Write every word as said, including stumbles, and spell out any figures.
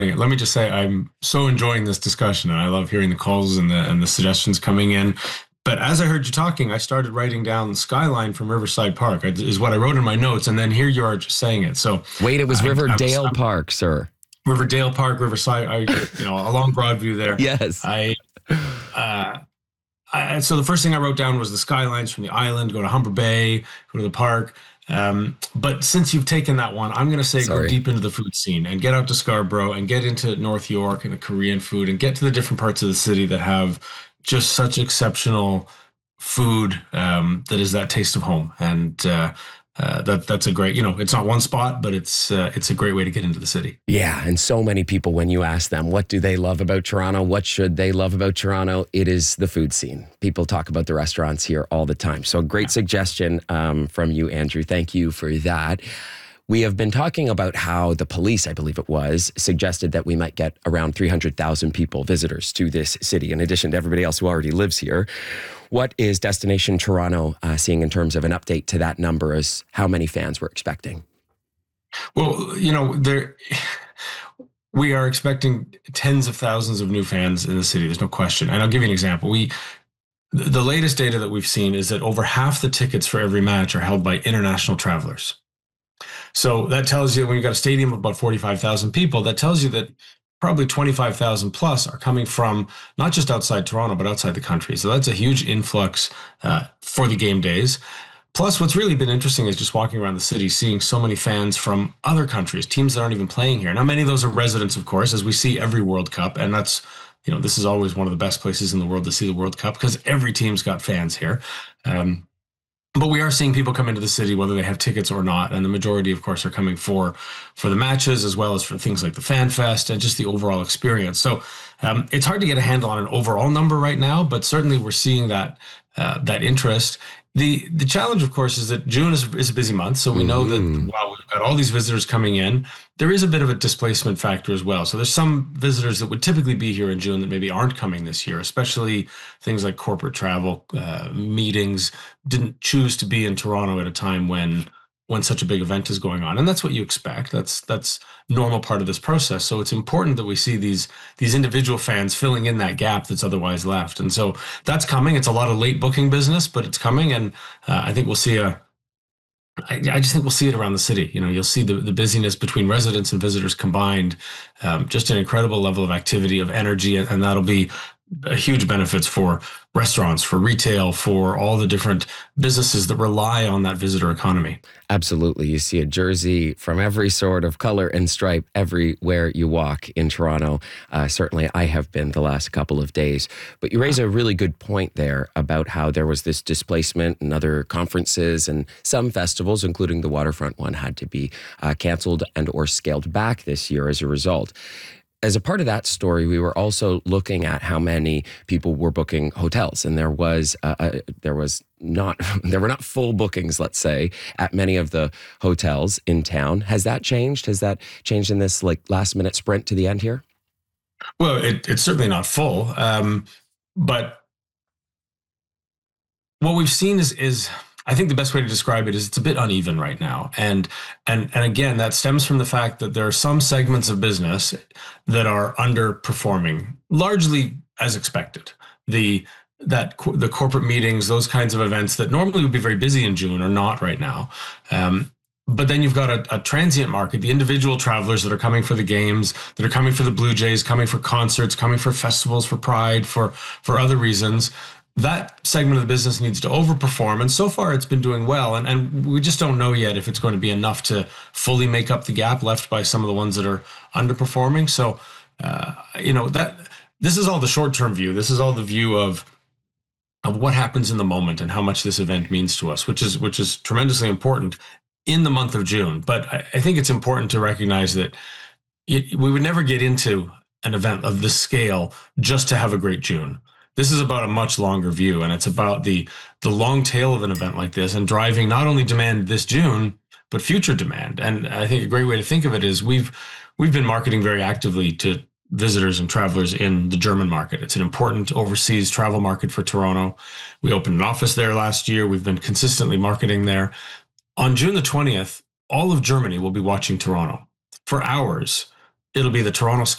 Let me just say I'm so enjoying this discussion, and I love hearing the calls and the and the suggestions coming in. But as I heard you talking, I started writing down skyline from Riverside Park is what I wrote in my notes, and then here you are just saying it. So wait, it was I, Riverdale I'm, I'm, Park, sir. Riverdale Park, Riverside, I, you know, along Broadview there. Yes. I, uh, I, so the first thing I wrote down was the skylines from the island, go to Humber Bay, go to the park. Um, but since you've taken that one, I'm going to say Sorry. go deep into the food scene and get out to Scarborough and get into North York and the Korean food and get to the different parts of the city that have just such exceptional food um, that is that taste of home. And uh, uh, that that's a great, you know, it's not one spot, but it's uh, it's a great way to get into the city. Yeah, and so many people, when you ask them, what do they love about Toronto? What should they love about Toronto? It is the food scene. People talk about the restaurants here all the time. So great suggestion um, from you, Andrew. Thank you for that. We have been talking about how the police, I believe it was, suggested that we might get around three hundred thousand people, visitors to this city, in addition to everybody else who already lives here. What is Destination Toronto uh, seeing in terms of an update to that number as how many fans we're expecting? Well, you know, there we are expecting tens of thousands of new fans in the city. There's no question. And I'll give you an example. We the latest data that we've seen is that over half the tickets for every match are held by international travelers. So that tells you when you've got a stadium of about forty-five thousand people, that tells you that probably twenty-five thousand plus are coming from not just outside Toronto, but outside the country. So that's a huge influx uh, for the game days. Plus, what's really been interesting is just walking around the city, seeing so many fans from other countries, teams that aren't even playing here. Now, many of those are residents, of course, as we see every World Cup. And that's, you know, this is always one of the best places in the world to see the World Cup because every team's got fans here. Um, But we are seeing people come into the city, whether they have tickets or not. And the majority, of course, are coming for for the matches as well as for things like the Fan Fest and just the overall experience. So um, it's hard to get a handle on an overall number right now, but certainly we're seeing that uh, that interest. The the challenge, of course, is that June is, is a busy month. So we know Mm-hmm. that while we've got all these visitors coming in, there is a bit of a displacement factor as well. So there's some visitors that would typically be here in June that maybe aren't coming this year, especially things like corporate travel, uh, meetings, didn't choose to be in Toronto at a time when when such a big event is going on. And that's what you expect. That's that's normal part of this process. So it's important that we see these these individual fans filling in that gap that's otherwise left. And so that's coming. It's a lot of late booking business, but it's coming. And uh, I think we'll see a I, I just think we'll see it around the city. You know, you'll see the, the busyness between residents and visitors combined, um, just an incredible level of activity, of energy, and, and that'll be a huge benefits for restaurants, for retail, for all the different businesses that rely on that visitor economy. Absolutely. You see a jersey from every sort of color and stripe everywhere you walk in Toronto. Uh, certainly, I have been the last couple of days. But you raise a really good point there about how there was this displacement and other conferences and some festivals, including the Waterfront one, had to be uh, canceled and or scaled back this year as a result. As a part of that story, we were also looking at how many people were booking hotels, and there was uh, uh, there was not there were not full bookings, let's say, at many of the hotels in town. Has that changed? Has that changed in this like last minute sprint to the end here? Well, it, it's certainly not full, um, but what we've seen is is. I think the best way to describe it is it's a bit uneven right now. And and and again, that stems from the fact that there are some segments of business that are underperforming, largely as expected. The that the corporate meetings, those kinds of events that normally would be very busy in June are not right now. Um, but then you've got a, a transient market, the individual travelers that are coming for the games, that are coming for the Blue Jays, coming for concerts, coming for festivals, for Pride, for for other reasons. That segment of the business needs to overperform. And so far it's been doing well. And, and we just don't know yet if it's going to be enough to fully make up the gap left by some of the ones that are underperforming. So, uh, you know, that this is all the short-term view. This is all the view of of what happens in the moment and how much this event means to us, which is which is tremendously important in the month of June. But I, I think it's important to recognize that it, we would never get into an event of this scale just to have a great June. This is about a much longer view, and it's about the the long tail of an event like this and driving not only demand this June, but future demand. And I think a great way to think of it is we've we've been marketing very actively to visitors and travelers in the German market. It's an important overseas travel market for Toronto. We opened an office there last year. We've been consistently marketing there. On June the twentieth, all of Germany will be watching Toronto for hours. It'll be the Toronto